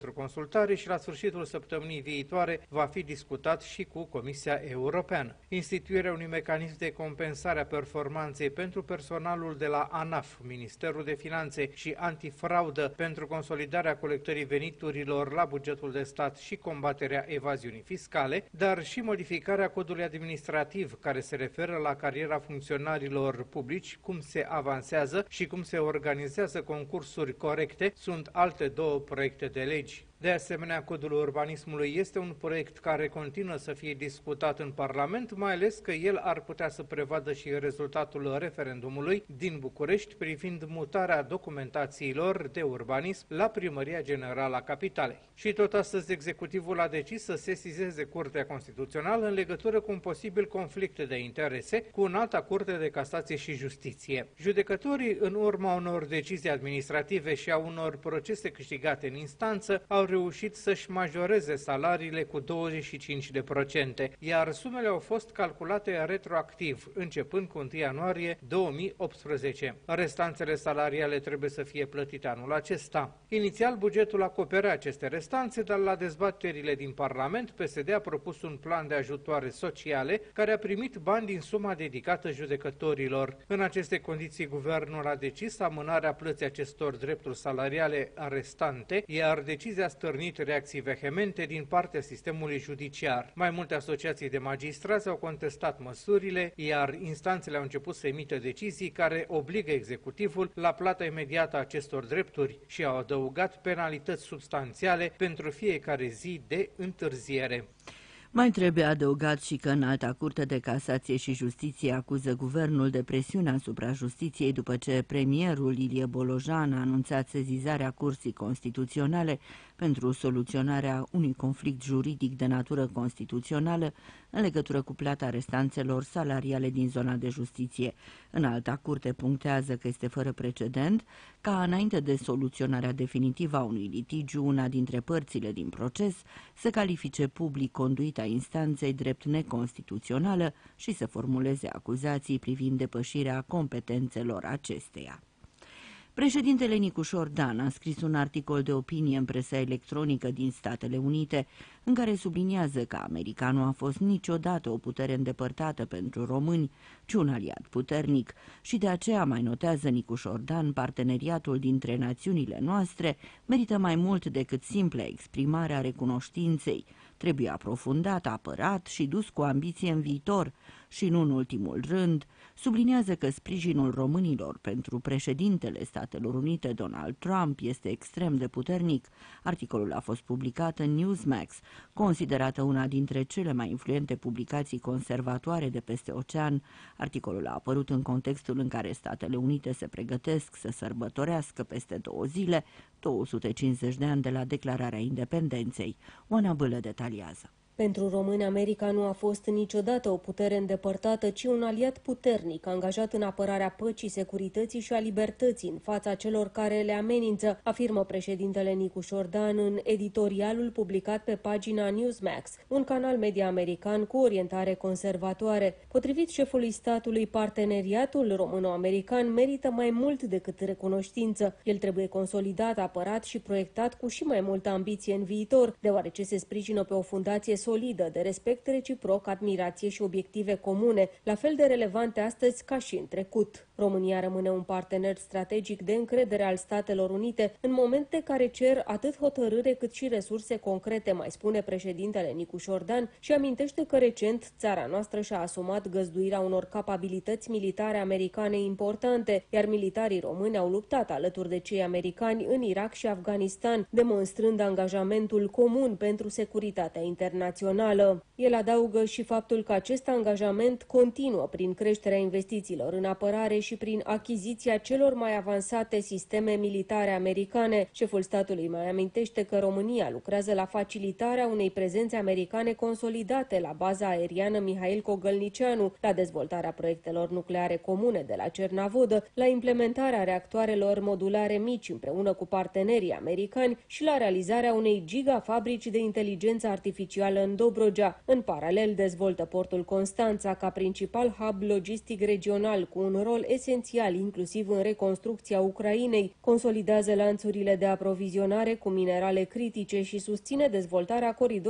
consultare și la sfârșitul săptămânii viitoare va fi discutat și cu Comisia Europeană. Instituirea unui mecanism de compensare a performanței pentru personalul de la ANAF, Ministerul de Finanțe și Antifraudă pentru consolidarea colectării veniturilor la bugetul de stat și combaterea evaziunii fiscale, dar și modificarea codului administrativ care se referă la cariera funcționarilor publici, cum se avansează și cum se organizează concursuri corecte, sunt alte două proiecte de legi. De asemenea, codul urbanismului este un proiect care continuă să fie discutat în Parlament, mai ales că el ar putea să prevadă și rezultatul referendumului din București privind mutarea documentațiilor de urbanism la Primăria Generală a Capitalei. Și tot astăzi, executivul a decis să sesizeze Curtea Constituțională în legătură cu un posibil conflict de interese cu Înalta Curte de Casație și Justiție. Judecătorii, în urma unor decizii administrative și a unor procese câștigate în instanță, au reușit să-și majoreze salariile cu 25%, iar sumele au fost calculate retroactiv, începând cu 1 ianuarie 2018. Restanțele salariale trebuie să fie plătite anul acesta. Inițial, bugetul acoperea aceste restanțe, dar la dezbaterile din Parlament, PSD a propus un plan de ajutoare sociale care a primit bani din suma dedicată judecătorilor. În aceste condiții, guvernul a decis amânarea plății acestor drepturi salariale restante, iar decizia a stârnit reacții vehemente din partea sistemului judiciar. Mai multe asociații de magistrați au contestat măsurile, iar instanțele au început să emită decizii care obligă executivul la plata imediată a acestor drepturi și au adăugat penalități substanțiale pentru fiecare zi de întârziere. Mai trebuie adăugat și că Înalta Curte de Casație și Justiție acuză guvernul de presiune asupra justiției după ce premierul Ilie Bolojan a anunțat sezizarea Curții Constituționale pentru soluționarea unui conflict juridic de natură constituțională în legătură cu plata restanțelor salariale din zona de justiție. Înalta Curte punctează că este fără precedent ca, înainte de soluționarea definitivă a unui litigiu, una dintre părțile din proces să califice public conduita instanței drept neconstituțională și să formuleze acuzații privind depășirea competențelor acesteia. Președintele Nicușor Dan a scris un articol de opinie în presa electronică din Statele Unite, în care subliniază că America nu a fost niciodată o putere îndepărtată pentru români, ci un aliat puternic, și de aceea, mai notează Nicușor Dan, parteneriatul dintre națiunile noastre merită mai mult decât simpla exprimare a recunoștinței. Trebuie aprofundat, apărat și dus cu ambiție în viitor și, nu în ultimul rând, subliniază că sprijinul românilor pentru președintele Statelor Unite, Donald Trump, este extrem de puternic. Articolul a fost publicat în Newsmax, considerată una dintre cele mai influente publicații conservatoare de peste ocean. Articolul a apărut în contextul în care Statele Unite se pregătesc să sărbătorească peste 2 zile 250 de ani de la declararea independenței. Oana Bâlă detaliază. Pentru români, America nu a fost niciodată o putere îndepărtată, ci un aliat puternic, angajat în apărarea păcii, securității și a libertății în fața celor care le amenință, afirmă președintele Nicușor Dan în editorialul publicat pe pagina Newsmax, un canal media american cu orientare conservatoare. Potrivit șefului statului, parteneriatul româno-american merită mai mult decât recunoștință. El trebuie consolidat, apărat și proiectat cu și mai multă ambiție în viitor, deoarece se sprijină pe o fundație solidă de respect reciproc, admirație și obiective comune, la fel de relevante astăzi ca și în trecut. România rămâne un partener strategic de încredere al Statelor Unite în momente care cer atât hotărâre cât și resurse concrete, mai spune președintele Nicușor Dan și amintește că recent țara noastră și-a asumat găzduirea unor capabilități militare americane importante, iar militarii români au luptat alături de cei americani în Irak și Afganistan, demonstrând angajamentul comun pentru securitatea internațională. El adaugă și faptul că acest angajament continuă prin creșterea investițiilor în apărare și prin achiziția celor mai avansate sisteme militare americane. Șeful statului mai amintește că România lucrează la facilitarea unei prezențe americane consolidate la baza aeriană Mihail Cogălnicianu, la dezvoltarea proiectelor nucleare comune de la Cernavodă, la implementarea reactoarelor modulare mici împreună cu partenerii americani și la realizarea unei gigafabrici de inteligență artificială în Dobrogea. În paralel, dezvoltă portul Constanța ca principal hub logistic regional cu un rol esențial esențial, inclusiv în reconstrucția Ucrainei, consolidează lanțurile de aprovizionare cu minerale critice și susține dezvoltarea coridorului